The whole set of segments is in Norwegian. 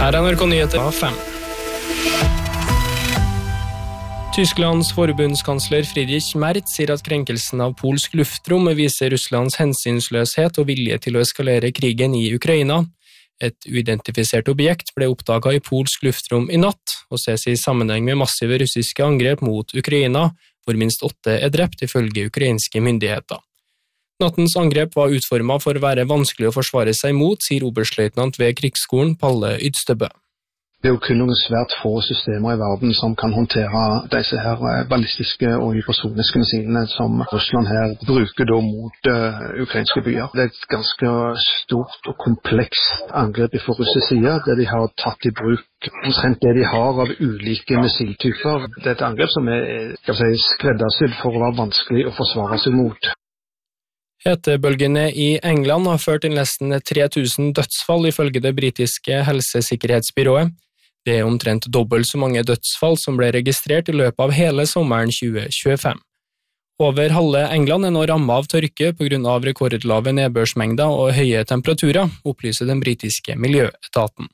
Her NRK Nyheter av 5. Tysklands forbundskansler Friedrich Merz sier at krenkelsen av polsk luftrom viser Russlands hensynsløshet og vilje til å eskalere krigen i Ukraina. Et uidentifisert objekt ble oppdaget i polsk luftrom i natt, og ses i sammenheng med massive russiske angrep mot Ukraina, hvor minst 8 drept ifølge ukrainske myndigheter. Nattens angrep var utformet for å være vanskelig å forsvare seg mot, sier oberstløytnant ved krigsskolen Palle Ydstebø. Det jo kun noen svært få systemer i verden som kan håndtere disse her ballistiske og hypersoniske missilene som Russland her bruker da mot ukrainske byer. Det et ganske stort og komplekst angrep fra russisk side, der de har tatt i bruk omtrent det de har av ulike missiltyper. Det et angrep som skreddersydd for å være vanskelig å forsvare seg mot. Hetebølgene i England har ført til nesten 3000 dødsfall ifølge det britiske helsesikkerhetsbyrået. Det omtrent dobbelt så mange dødsfall som ble registrert i løpet av hele sommeren 2025. Over halve England nå rammet av tørke på grunn av rekordlave nedbørsmengder og høye temperaturer, opplyser den britiske miljøetaten.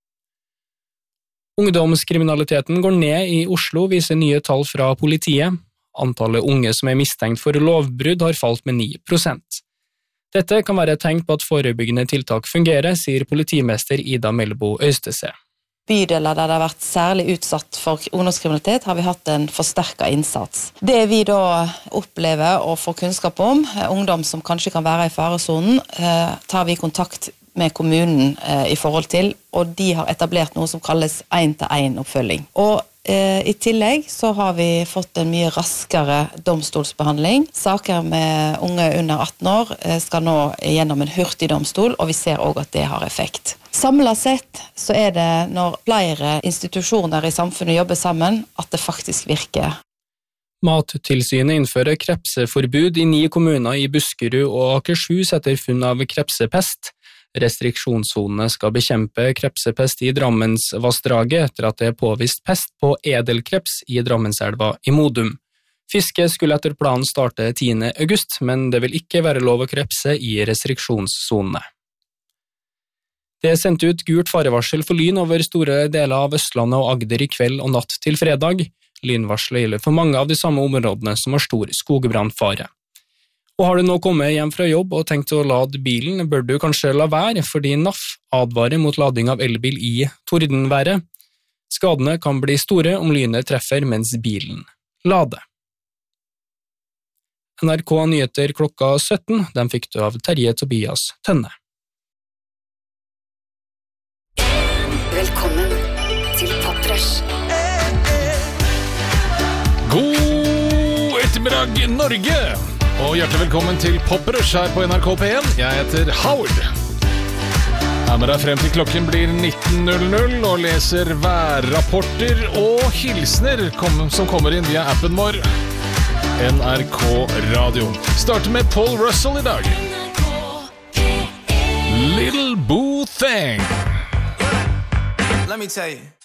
Ungdomskriminaliteten går ned i Oslo, viser nye tall fra politiet. Antallet unge som mistenkt for lovbrudd har falt med 9%. Dette kan være et tegn på at forebyggende tiltak fungerer, sier politimester Ida Melbo Øystese. Bydeler der det har vært særlig utsatt for ungdomskriminalitet har vi hatt en forsterket innsats. Det vi da opplever og får kunnskap om, ungdom som kanskje kan være i faresonen, tar vi kontakt med kommunen i forhold til, og de har etablert noe som kalles 1-til-1 oppfølging. Og i tillegg så har vi fått en mye raskere domstolsbehandling. Saker med unge under 18 år skal nå gjennom en hurtig domstol, og vi ser også at det har effekt. Samlet sett så det når flere institusjoner i samfunnet jobber sammen, at det faktisk virker. Mattilsynet innfører krepseforbud i 9 kommuner i Buskerud og Akershus etter funn av krepsepest. Restriksjonssonene skal bekjempe krepsepest i Drammensvassdraget etter at det påvist pest på edelkreps i Drammenselva i Modum. Fiske skulle etter planen starte 10. august, men det vil ikke være lov å krepse i restriksjonssonene. Det sendte ut gult farevarsel for lyn over store deler av Østlandet og Agder i kveld og natt til fredag. Lynvarselet gjelder for mange av de samme områdene som har stor skogbrannfare. Og har du nå kommet hjem fra jobb og tenkt å lade bilen, bør du kanskje la være, fordi NAF advarer mot lading av elbil i tordenværet. Skadene kan bli store om lynet treffer mens bilen lader. NRK Nyheter klokka 17, den fikk du av Terje Tobias Tønne. Velkommen til Poprush. God ettermiddag, Norge! Og hjertelig velkommen til Poprush her på NRK P1. Jeg heter Howard. Jeg er med deg frem til klokken blir 19.00 og leser værrapporter og hilsner som kommer inn via appen vår NRK Radio. Starter med Paul Russell i dag. Little Boo Thing. Let me tell you.